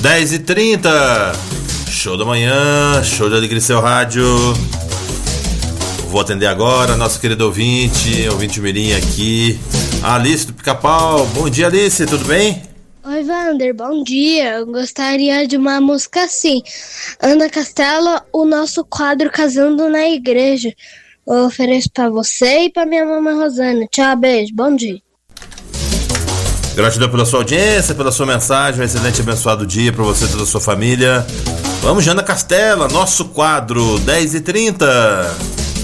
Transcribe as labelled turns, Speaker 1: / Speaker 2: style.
Speaker 1: 10h30. Show da manhã, show de alegria, seu rádio. Vou atender agora nosso querido ouvinte mirim aqui, Alice do Pica-Pau. Bom dia, Alice, tudo bem?
Speaker 2: Oi, Wander, bom dia. Eu gostaria de uma música assim. Ana Castela, o nosso quadro Casando na Igreja. Eu ofereço pra você e pra minha mamãe Rosana. Tchau, beijo, bom dia.
Speaker 1: Gratidão pela sua audiência, pela sua mensagem. Um excelente e abençoado dia pra você e toda a sua família. Vamos, Ana Castela, nosso quadro 10h30.